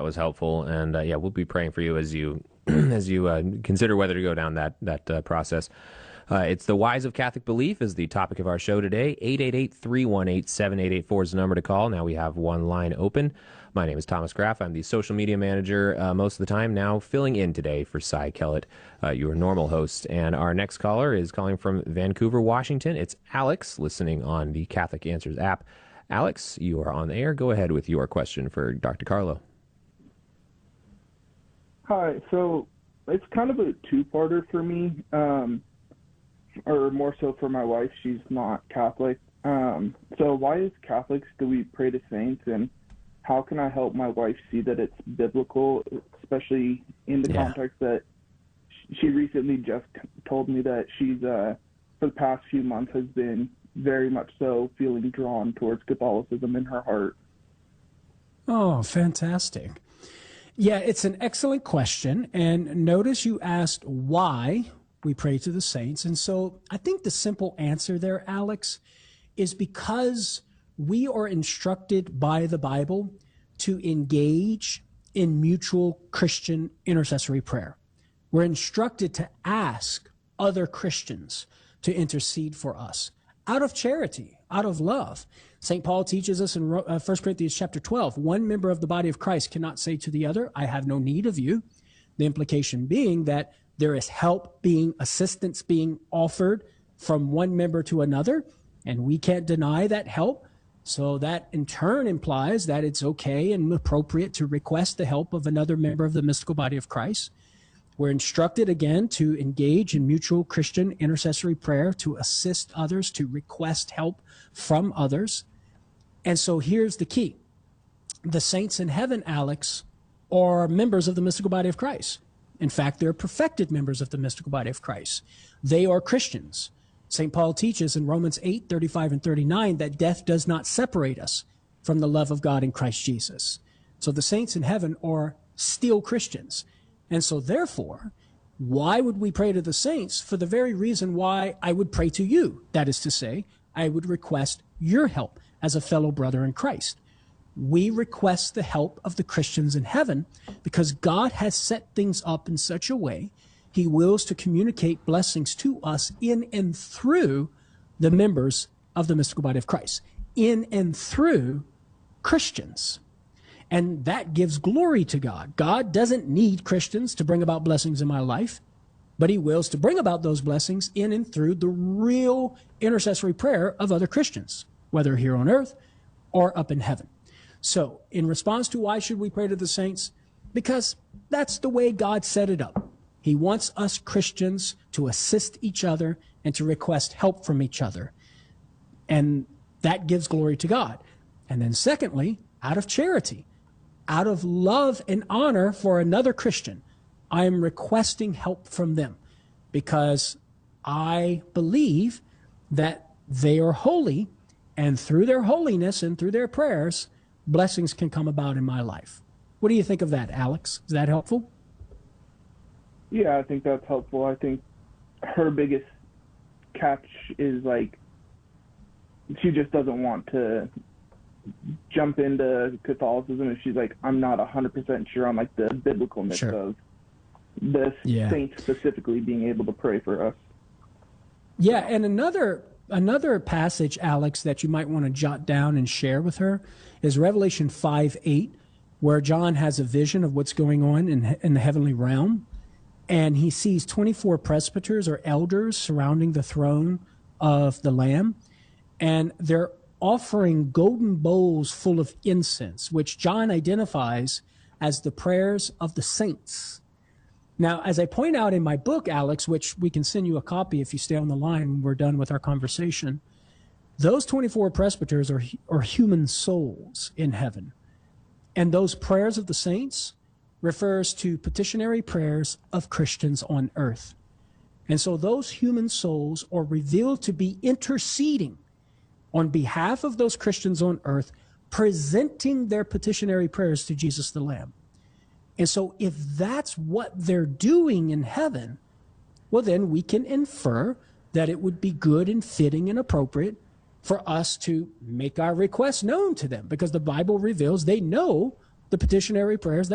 was helpful, and yeah, we'll be praying for you as you as you consider whether to go down that process. It's the Whys of Catholic Belief is the topic of our show today. 888-318-7884 is the number to call. Now we have one line open. My name is Thomas Graff. I'm the social media manager most of the time, now filling in today for Cy Kellett, your normal host. And our next caller is calling from Vancouver, Washington. It's Alex, listening on the Catholic Answers app. Alex, you are on the air. Go ahead with your question for Dr. Carlo. Hi. So it's kind of a two-parter for me, or more so for my wife. She's not Catholic. So why as Catholics do we pray to saints, and how can I help my wife see that it's biblical, especially in the context that she recently just told me that she's, for the past few months, has been very much so feeling drawn towards Catholicism in her heart. Oh, fantastic. Yeah, it's an excellent question. And notice you asked why we pray to the saints. And so I think the simple answer there, Alex, is because we are instructed by the Bible to engage in mutual Christian intercessory prayer. We're instructed to ask other Christians to intercede for us out of charity, out of love. St. Paul teaches us in 1 Corinthians chapter 12, one member of the body of Christ cannot say to the other, I have no need of you. The implication being that there is help assistance being offered from one member to another, and we can't deny that help. So that in turn implies that it's okay and appropriate to request the help of another member of the mystical body of Christ. We're instructed again to engage in mutual Christian intercessory prayer, to assist others, to request help from others. And so here's the key. The saints in heaven, Alex, are members of the mystical body of Christ. In fact, they're perfected members of the mystical body of Christ. They are Christians. St. Paul teaches in Romans 8:35 and 39 that death does not separate us from the love of God in Christ Jesus. So the saints in heaven are still Christians. And so therefore, why would we pray to the saints? For the very reason why I would pray to you. That is to say, I would request your help as a fellow brother in Christ. We request the help of the Christians in heaven because God has set things up in such a way He wills to communicate blessings to us in and through the members of the mystical body of Christ, in and through Christians. And that gives glory to God. God doesn't need Christians to bring about blessings in my life, but He wills to bring about those blessings in and through the real intercessory prayer of other Christians, whether here on earth or up in heaven. So in response to why should we pray to the saints? Because that's the way God set it up. He wants us Christians to assist each other and to request help from each other. And that gives glory to God. And then secondly, out of charity, out of love and honor for another Christian, I am requesting help from them because I believe that they are holy, and through their holiness and through their prayers, blessings can come about in my life. What do you think of that, Alex? Is that helpful? Yeah, I think that's helpful. I think her biggest catch is, like, she just doesn't want to jump into Catholicism if she's like, I'm not 100% sure on, like, the biblicalness of the saints specifically being able to pray for us. Yeah, and another passage, Alex, that you might want to jot down and share with her is Revelation 5:8, where John has a vision of what's going on in the heavenly realm. And he sees 24 presbyters or elders surrounding the throne of the Lamb. And they're offering golden bowls full of incense, which John identifies as the prayers of the saints. Now, as I point out in my book, Alex, which we can send you a copy if you stay on the line when we're done with our conversation, those 24 presbyters are human souls in heaven. And those prayers of the saints refers to petitionary prayers of Christians on earth. And so those human souls are revealed to be interceding on behalf of those Christians on earth, presenting their petitionary prayers to Jesus the Lamb. And so if that's what they're doing in heaven, well, then we can infer that it would be good and fitting and appropriate for us to make our requests known to them, because the Bible reveals they know the petitionary prayers